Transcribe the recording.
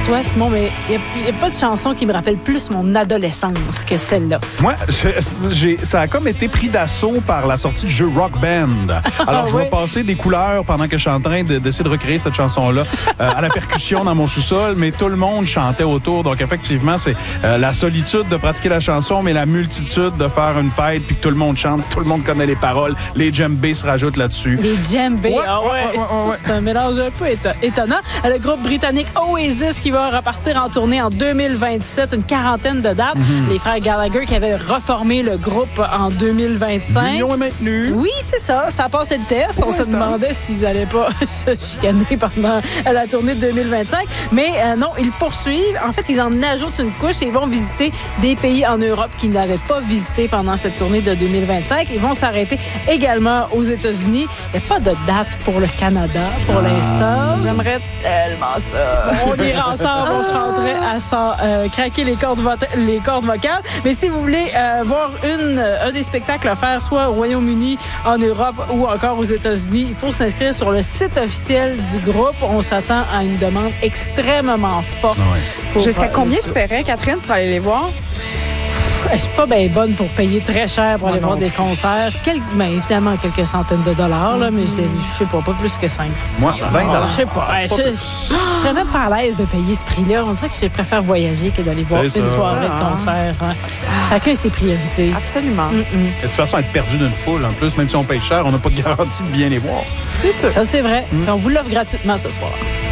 pour toi, Simon, mais il n'y a pas de chanson qui me rappelle plus mon adolescence que celle-là. Moi, ça a comme été pris d'assaut par la sortie du jeu Rock Band. Alors, je vais passer des couleurs pendant que je suis en train d'essayer de recréer cette chanson-là à la percussion dans mon sous-sol, mais tout le monde chantait autour. Donc, effectivement, c'est la solitude de pratiquer la chanson, mais la multitude de faire une fête puis que tout le monde chante, tout le monde connaît les paroles. Les djembés se rajoutent là-dessus. Les djembés, c'est un mélange un peu étonnant. Le groupe britannique Oasis qui va repartir en tournée en 2027, une quarantaine de dates. Les frères Gallagher qui avaient reformé le groupe en 2025. L'union est maintenue. Oui, c'est ça. Ça a passé le test. On se demandait s'ils n'allaient pas se chicaner pendant la tournée de 2025. Mais non, ils poursuivent. En fait, ils en ajoutent une couche et ils vont visiter des pays en Europe qu'ils n'avaient pas visité pendant cette tournée de 2025. Ils vont s'arrêter également aux États-Unis. Il n'y a pas de date pour le Canada pour l'instant. J'aimerais tellement ça. On ira ensemble, on se rendrait à s'en craquer les cordes vocales. Mais si vous voulez voir un des spectacles à faire, soit au Royaume-Uni, en Europe ou encore aux États-Unis, il faut s'inscrire sur le site officiel du groupe. On s'attend à une demande extrêmement forte. Jusqu'à combien tu paierais, Catherine, pour aller les voir? Je suis pas bien bonne pour payer très cher pour aller voir des concerts. Évidemment, quelques centaines de dollars, là, mais je sais pas plus que 5-6. Moi, 20 $. Je sais pas. Je serais même pas à l'aise de payer ce prix-là. On dirait que je préfère voyager que d'aller voir une soirée de concert. Hein. Chacun ses priorités. Absolument. De toute façon, être perdu d'une foule, en plus, même si on paye cher, on n'a pas de garantie de bien les voir. C'est ça. Ça, c'est vrai. On vous l'offre gratuitement ce soir.